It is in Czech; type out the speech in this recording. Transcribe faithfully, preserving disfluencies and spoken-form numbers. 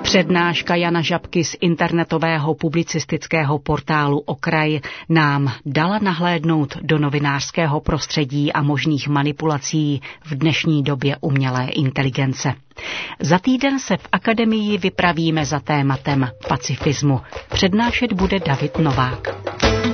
Přednáška Jana Žabky z internetového publicistického portálu Okraj nám dala nahlédnout do novinářského prostředí a možných manipulací v dnešní době umělé inteligence. Za týden se v Akademii vypravíme za tématem pacifismu. Přednášet bude David Novák.